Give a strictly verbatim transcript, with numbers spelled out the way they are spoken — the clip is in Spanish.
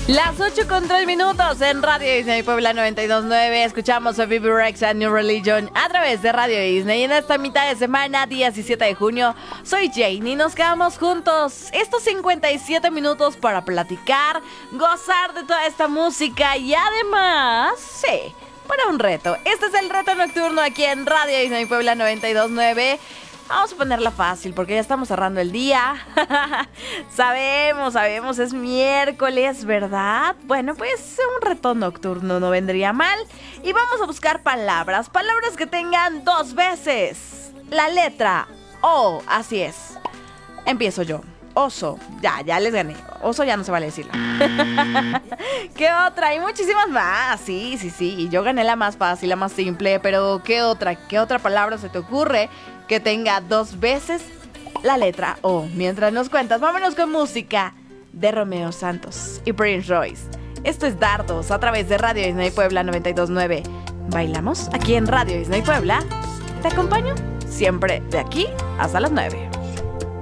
Las ocho con tres minutos en Radio Disney Puebla noventa y dos punto nueve. Escuchamos a Bibi Rexa and New Religion a través de Radio Disney. Y en esta mitad de semana, diecisiete de junio, soy Jane y nos quedamos juntos estos cincuenta y siete minutos para platicar, gozar de toda esta música y además, sí, para un reto. Este es el reto nocturno aquí en Radio Disney Puebla noventa y dos punto nueve. Vamos a ponerla fácil porque ya estamos cerrando el día. Sabemos, sabemos, es miércoles, ¿verdad? Bueno, pues un reto nocturno no vendría mal. Y vamos a buscar palabras, palabras que tengan dos veces la letra O, así es. Empiezo yo. Oso, ya, ya les gané. Oso ya no se vale decirlo. ¿Qué otra? Hay muchísimas más. Sí, sí, sí. Yo gané la más fácil, la más simple. Pero ¿qué otra? ¿Qué otra palabra se te ocurre que tenga dos veces la letra O? Mientras nos cuentas, vámonos con música de Romeo Santos y Prince Royce. Esto es Dardos a través de Radio Disney Puebla noventa y dos punto nueve. ¿Bailamos? Aquí en Radio Disney Puebla. Te acompaño siempre de aquí hasta las nueve.